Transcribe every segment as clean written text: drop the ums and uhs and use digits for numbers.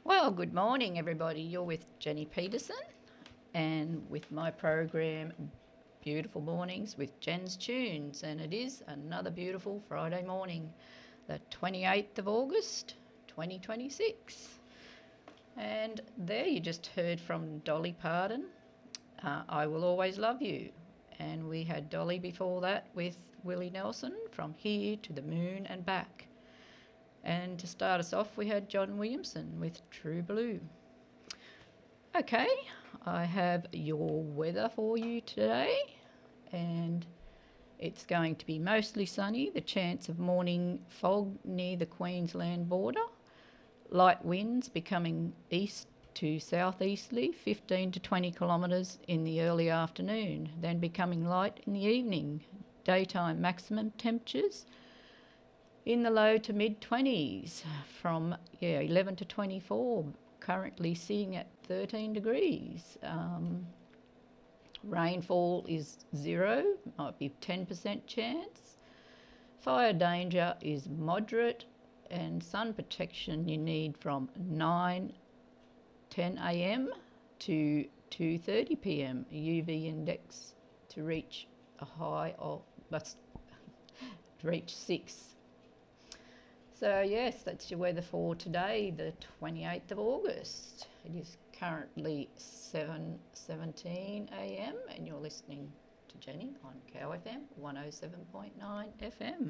Well, good morning, everybody. You're with Jenny Peterson and with my program Beautiful Mornings with Jen's Tunes, and it is another beautiful Friday morning, the 28th of August 2026. And there you just heard from Dolly Parton, I Will Always Love You. And we had Dolly before that with Willie Nelson, From Here to the Moon and Back. And to start us off, we had John Williamson with True Blue. Okay, I have your weather for you today, and it's going to be mostly sunny, the chance of morning fog near the Queensland border, light winds becoming east to southeasterly, 15 to 20 kilometres in the early afternoon, then becoming light in the evening. Daytime maximum temperatures in the low to mid-20s from 11 to 24, currently sitting at 13 degrees. Rainfall is 0, might be 10% chance. Fire danger is moderate, and sun protection you need from 10 a.m. to 2:30 p.m. UV index to reach a high of, must reach 6. So yes, that's your weather for today, the 28th of August. It is currently 7:17 a.m. and you're listening to Jenny on Cow FM 107.9 FM.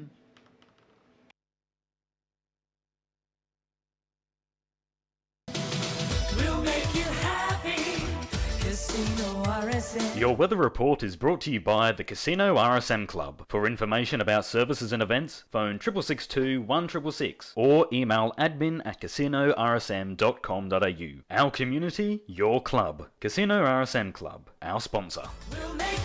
We'll make you happy. Casino RSM. Your weather report is brought to you by the Casino RSM Club. For information about services and events, phone 6662 1666 or email admin@casinorsm.com.au. Our community, your club. Casino RSM Club, our sponsor. We'll make